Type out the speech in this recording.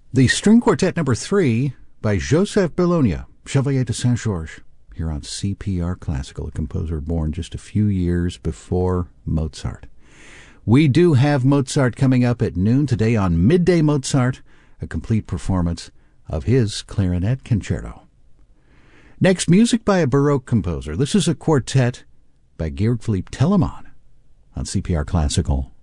The String Quartet number 3 by Joseph Bologna, Chevalier de Saint-Georges, here on CPR Classical, a composer born just a few years before Mozart. We do have Mozart coming up at noon today on Midday Mozart, a complete performance of his clarinet concerto. Next, music by a Baroque composer. This is a quartet by Georg Philipp Telemann on CPR Classical.